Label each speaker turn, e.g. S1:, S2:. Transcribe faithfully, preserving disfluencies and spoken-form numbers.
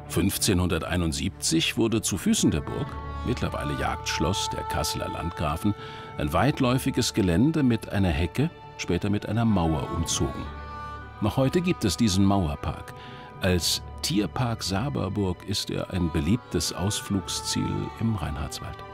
S1: fünfzehnhunderteinundsiebzig wurde zu Füßen der Burg, mittlerweile Jagdschloss der Kasseler Landgrafen, ein weitläufiges Gelände mit einer Hecke, später mit einer Mauer umzogen. Noch heute gibt es diesen Mauerpark. Als Tierpark Saberburg ist er ein beliebtes Ausflugsziel im Reinhardswald.